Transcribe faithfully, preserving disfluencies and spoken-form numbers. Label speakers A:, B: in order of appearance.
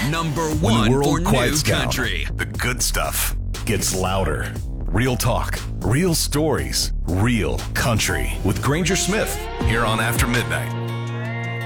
A: Number
B: When
A: one
B: the world
A: for new
B: quiets down,
A: country.
B: the good stuff gets louder. Real talk, real stories, real country. With Granger Smith, here on After Midnight.